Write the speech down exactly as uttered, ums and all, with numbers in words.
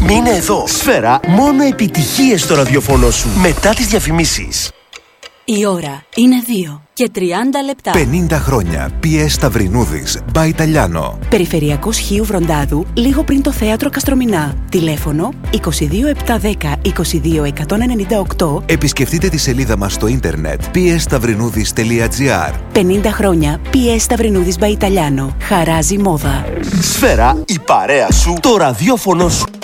Μείνε εδώ. Σφαίρα, μόνο επιτυχίες στο ραδιοφωνό σου. Μετά τις διαφημίσεις. Η ώρα είναι δύο και τριάντα λεπτά. πενήντα χρόνια. πι ες Σταυρινούδης. By Italiano. Περιφερειακός Χίου Βροντάδου, λίγο πριν το θέατρο Καστρομηνά. Τηλέφωνο είκοσι δύο επτακόσια δέκα είκοσι δύο εκατόν ενενήντα οκτώ. Επισκεφτείτε τη σελίδα μας στο ίντερνετ πι ες σταυρινούδης τελεία τζι άρ. πενήντα χρόνια πι ες Σταυρινούδης by Italiano. Χαράζει μόδα. Σφαίρα, η παρέα σου, το ραδιόφωνο σου.